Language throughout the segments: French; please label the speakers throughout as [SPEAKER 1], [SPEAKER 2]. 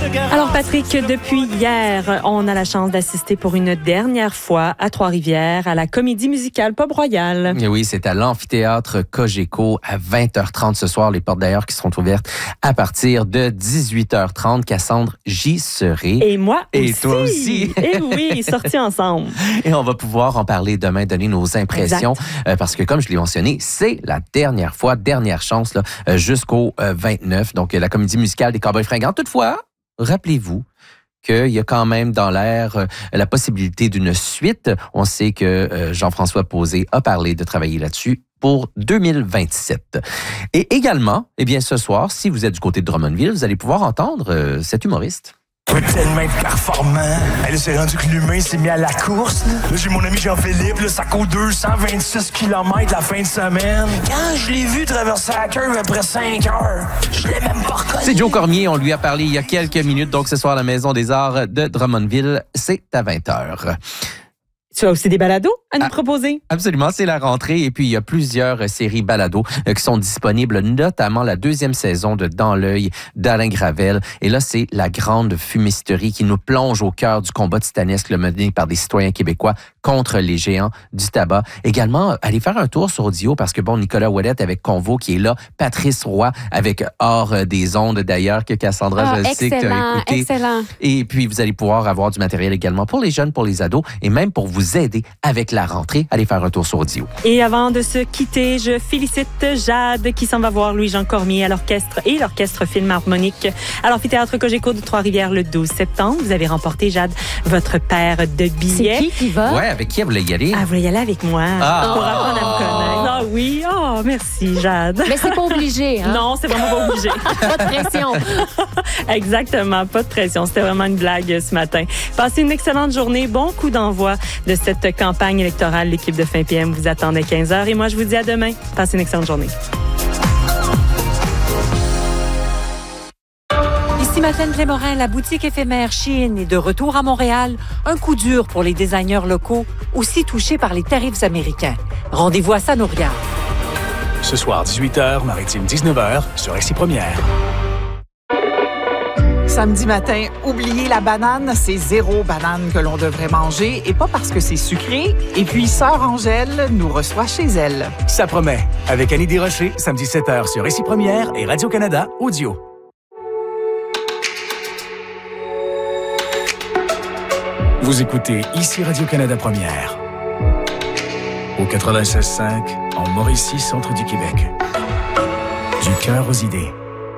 [SPEAKER 1] Alors Patrick, depuis hier, on a la chance d'assister pour une dernière fois à Trois-Rivières à la comédie musicale Pop Royal.
[SPEAKER 2] Et oui, c'est à l'amphithéâtre Cogeco à 20h30 ce soir. Les portes d'ailleurs qui seront ouvertes à partir de 18h30. Cassandre, j'y serai.
[SPEAKER 1] Et moi aussi.
[SPEAKER 2] Et toi aussi.
[SPEAKER 1] Et oui, sortis ensemble.
[SPEAKER 2] Et on va pouvoir en parler demain, donner nos impressions. Parce que comme je l'ai mentionné, c'est la dernière fois, dernière chance là, jusqu'au 29. Donc la comédie musicale des Cowboys fringants. Toutefois, rappelez-vous qu'il y a quand même dans l'air la possibilité d'une suite. On sait que Jean-François Posé a parlé de travailler là-dessus pour 2027. Et également, eh bien, ce soir, si vous êtes du côté de Drummondville, vous allez pouvoir entendre cet humoriste.
[SPEAKER 3] Tellement performant. Elle s'est rendu que l'humain s'est mis à la course. Là, j'ai mon ami Jean-Philippe, là, ça court 226 km la fin de semaine. Quand je l'ai vu traverser la curve après 5 heures, je l'ai même pas reconnu.
[SPEAKER 2] C'est Joe Cormier, on lui a parlé il y a quelques minutes, donc ce soir à la Maison des Arts de Drummondville, c'est à 20h.
[SPEAKER 1] Tu as aussi des balados à nous proposer?
[SPEAKER 2] Absolument, c'est la rentrée et puis il y a plusieurs séries balados qui sont disponibles, notamment la 2e saison de Dans l'œil d'Alain Gravel. Et là, c'est la grande fumisterie qui nous plonge au cœur du combat titanesque mené par des citoyens québécois contre les géants du tabac. Également, allez faire un tour sur Audio parce que, bon, Nicolas Ouellette avec Convo qui est là, Patrice Roy avec Hors des ondes d'ailleurs, que Cassandra, je sais que tu as écouté.
[SPEAKER 4] Excellent.
[SPEAKER 2] Et puis, vous allez pouvoir avoir du matériel également pour les jeunes, pour les ados et même pour vous aider avec la rentrée. Allez faire un tour sur Audio.
[SPEAKER 1] Et avant de se quitter, je félicite Jade qui s'en va voir Louis-Jean Cormier à l'orchestre et l'orchestre Philharmonique à l'amphithéâtre Cogeco de Trois-Rivières le 12 septembre. Vous avez remporté, Jade, votre paire de billets.
[SPEAKER 4] C'est qui va?
[SPEAKER 2] Ouais, avec qui elle voulait y aller?
[SPEAKER 1] Ah, vous voulez y aller avec moi pour apprendre à me connaître. Ah oui, oh, merci, Jade.
[SPEAKER 4] Mais c'est pas obligé, hein?
[SPEAKER 1] Non, c'est vraiment pas obligé.
[SPEAKER 4] Pas de pression.
[SPEAKER 1] Exactement, pas de pression. C'était vraiment une blague ce matin. Passez une excellente journée. Bon coup d'envoi de cette campagne électorale. L'équipe de Fin PM vous attend à 15h. Et moi, je vous dis à demain. Passez une excellente journée.
[SPEAKER 5] Ici Madeleine Clémorin, la boutique éphémère Shein est de retour à Montréal. Un coup dur pour les designers locaux, aussi touchés par les tarifs américains. Rendez-vous à Sanoria.
[SPEAKER 6] Ce soir, 18h, Maritime 19h, sur Récit Première.
[SPEAKER 7] Samedi matin, oubliez la banane, c'est 0 banane que l'on devrait manger et pas parce que c'est sucré. Et puis, Sœur Angèle nous reçoit chez elle.
[SPEAKER 6] Ça promet. Avec Annie Desrochers, samedi 7h sur Récit Première et Radio-Canada Audio. Vous écoutez ici Radio-Canada Première. Au 96.5, en Mauricie, centre du Québec. Du cœur aux idées.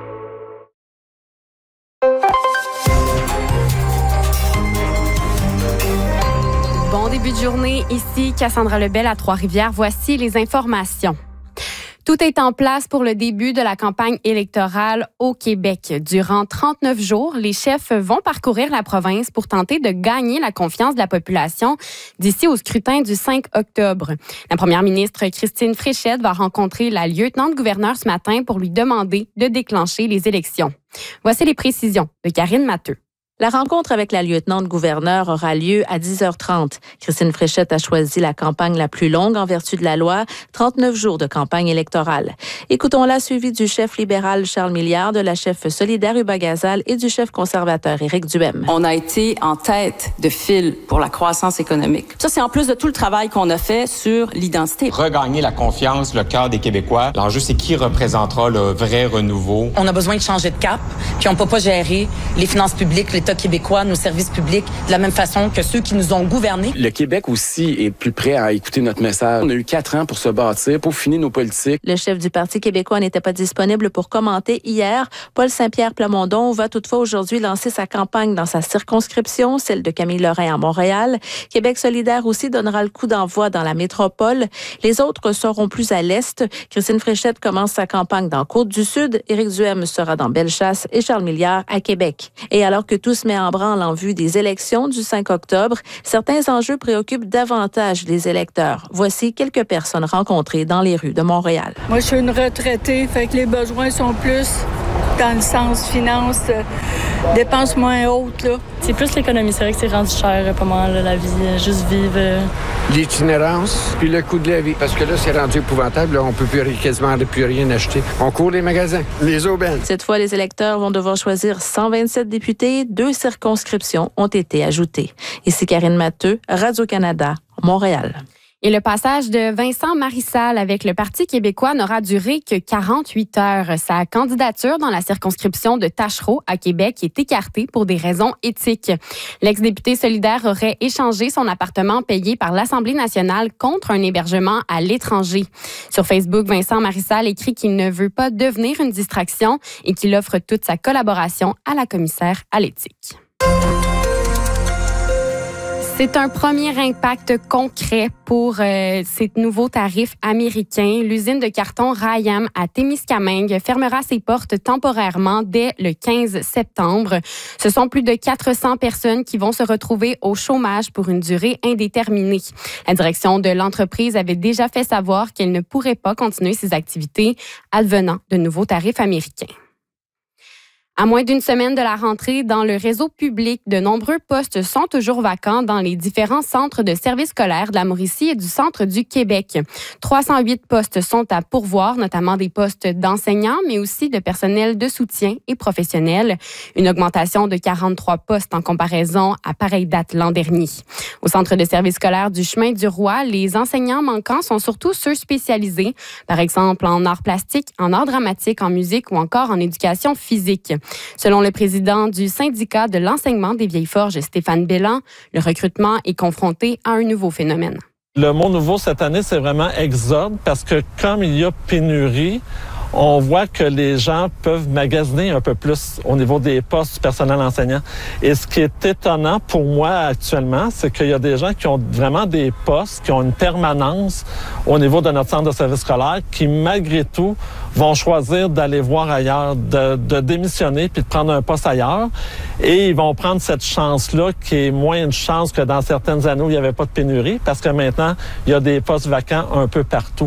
[SPEAKER 4] Bon début de journée, ici Cassandra Lebel à Trois-Rivières. Voici les informations. Tout est en place pour le début de la campagne électorale au Québec. Durant 39 jours, les chefs vont parcourir la province pour tenter de gagner la confiance de la population d'ici au scrutin du 5 octobre. La première ministre Christine Fréchette va rencontrer la lieutenant-gouverneure ce matin pour lui demander de déclencher les élections. Voici les précisions de Karine Matteux.
[SPEAKER 8] La rencontre avec la lieutenant-gouverneure aura lieu à 10h30. Christine Fréchette a choisi la campagne la plus longue en vertu de la loi, 39 jours de campagne électorale. Écoutons-la suivie du chef libéral Charles Milliard, de la chef solidaire Hubert Gazal et du chef conservateur Éric Duhem.
[SPEAKER 9] On a été en tête de file pour la croissance économique. Ça, c'est en plus de tout le travail qu'on a fait sur l'identité.
[SPEAKER 10] Regagner la confiance, le cœur des Québécois. L'enjeu, c'est qui représentera le vrai renouveau.
[SPEAKER 11] On a besoin de changer de cap, puis on peut pas gérer les finances publiques, l'État québécois, nos services publics, de la même façon que ceux qui nous ont gouvernés.
[SPEAKER 12] Le Québec aussi est plus prêt à écouter notre message. On a eu 4 ans pour se bâtir, pour finir nos politiques.
[SPEAKER 8] Le chef du Parti québécois n'était pas disponible pour commenter hier. Paul Saint-Pierre Plamondon va toutefois aujourd'hui lancer sa campagne dans sa circonscription, celle de Camille Lorrain à Montréal. Québec solidaire aussi donnera le coup d'envoi dans la métropole. Les autres seront plus à l'est. Christine Fréchette commence sa campagne dans Côte-du-Sud. Éric Duhem sera dans Bellechasse et Charles Milliard à Québec. Et alors que tout se met en branle en vue des élections du 5 octobre, certains enjeux préoccupent davantage les électeurs. Voici quelques personnes rencontrées dans les rues de Montréal.
[SPEAKER 13] Moi, je suis une retraitée, fait que les besoins sont plus dans le sens finance, dépenses moins hautes, là.
[SPEAKER 14] C'est plus l'économie. C'est vrai que c'est rendu cher, pas mal, la vie, juste vivre.
[SPEAKER 15] L'itinérance, puis le coût de la vie. Parce que là, c'est rendu épouvantable. Là, on peut quasiment plus rien acheter. On court les magasins, les aubaines.
[SPEAKER 8] Cette fois, les électeurs vont devoir choisir 127 députés. 2 circonscriptions ont été ajoutées. Ici Karine Matteux, Radio-Canada, Montréal.
[SPEAKER 4] Et le passage de Vincent Marissal avec le Parti québécois n'aura duré que 48 heures. Sa candidature dans la circonscription de Tachereau à Québec est écartée pour des raisons éthiques. L'ex-député solidaire aurait échangé son appartement payé par l'Assemblée nationale contre un hébergement à l'étranger. Sur Facebook, Vincent Marissal écrit qu'il ne veut pas devenir une distraction et qu'il offre toute sa collaboration à la commissaire à l'éthique. C'est un premier impact concret pour ces nouveaux tarifs américains. L'usine de carton Rayam à Témiscamingue fermera ses portes temporairement dès le 15 septembre. Ce sont plus de 400 personnes qui vont se retrouver au chômage pour une durée indéterminée. La direction de l'entreprise avait déjà fait savoir qu'elle ne pourrait pas continuer ses activités advenant de nouveaux tarifs américains. À moins d'une semaine de la rentrée, dans le réseau public, de nombreux postes sont toujours vacants dans les différents centres de services scolaires de la Mauricie et du centre du Québec. 308 postes sont à pourvoir, notamment des postes d'enseignants, mais aussi de personnel de soutien et professionnels. Une augmentation de 43 postes en comparaison à pareille date l'an dernier. Au centre de services scolaires du Chemin du Roi, les enseignants manquants sont surtout ceux spécialisés, par exemple en arts plastiques, en arts dramatiques, en musique ou encore en éducation physique. Selon le président du syndicat de l'enseignement des Vieilles-Forges, Stéphane Belland, le recrutement est confronté à un nouveau phénomène.
[SPEAKER 16] Le mot nouveau cette année, c'est vraiment exode parce que comme il y a pénurie, on voit que les gens peuvent magasiner un peu plus au niveau des postes du personnel enseignant. Et ce qui est étonnant pour moi actuellement, c'est qu'il y a des gens qui ont vraiment des postes, qui ont une permanence au niveau de notre centre de service scolaire, qui malgré tout vont choisir d'aller voir ailleurs, de démissionner puis de prendre un poste ailleurs. Et ils vont prendre cette chance-là qui est moins une chance que dans certaines années où il n'y avait pas de pénurie, parce que maintenant, il y a des postes vacants un peu partout.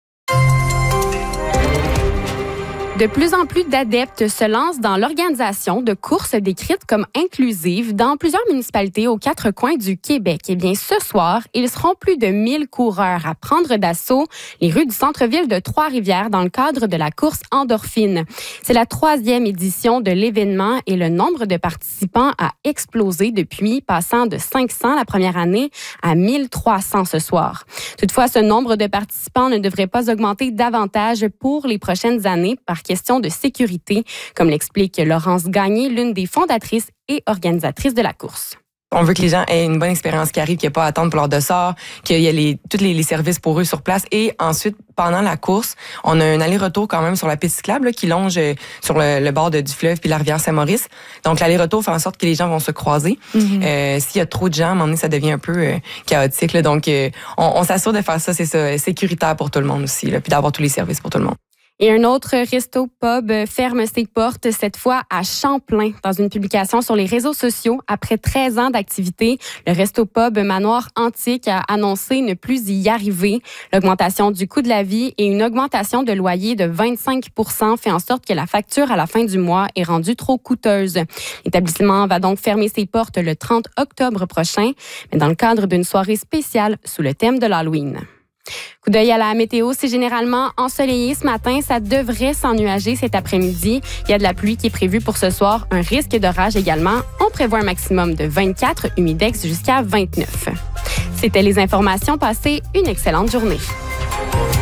[SPEAKER 4] De plus en plus d'adeptes se lancent dans l'organisation de courses décrites comme inclusives dans plusieurs municipalités aux 4 coins du Québec. Eh bien, ce soir, ils seront plus de 1000 coureurs à prendre d'assaut les rues du centre-ville de Trois-Rivières dans le cadre de la course Endorphine. C'est la 3e édition de l'événement et le nombre de participants a explosé depuis, passant de 500 la première année à 1300 ce soir. Toutefois, ce nombre de participants ne devrait pas augmenter davantage pour les prochaines années par question de sécurité, comme l'explique Laurence Gagné, l'une des fondatrices et organisatrices de la course.
[SPEAKER 17] On veut que les gens aient une bonne expérience qui arrive, qu'il n'y ait pas à attendre pour leur dossard, qu'il y ait tous les services pour eux sur place. Et ensuite, pendant la course, on a un aller-retour quand même sur la piste cyclable là, qui longe sur le bord du fleuve puis la rivière Saint-Maurice. Donc, l'aller-retour fait en sorte que les gens vont se croiser. Mm-hmm. S'il y a trop de gens, à un moment donné, ça devient un peu chaotique. Là. Donc, on s'assure de faire ça, c'est ça, sécuritaire pour tout le monde aussi, là, puis d'avoir tous les services pour tout le monde.
[SPEAKER 4] Et un autre resto-pub ferme ses portes, cette fois à Champlain. Dans une publication sur les réseaux sociaux, après 13 ans d'activité, le resto-pub Manoir Antique a annoncé ne plus y arriver. L'augmentation du coût de la vie et une augmentation de loyer de 25 % fait en sorte que la facture à la fin du mois est rendue trop coûteuse. L'établissement va donc fermer ses portes le 30 octobre prochain, mais dans le cadre d'une soirée spéciale sous le thème de l'Halloween. Coup d'œil à la météo, c'est généralement ensoleillé ce matin. Ça devrait s'ennuager cet après-midi. Il y a de la pluie qui est prévue pour ce soir. Un risque d'orage également. On prévoit un maximum de 24, humidex jusqu'à 29. C'était les informations. Passez une excellente journée.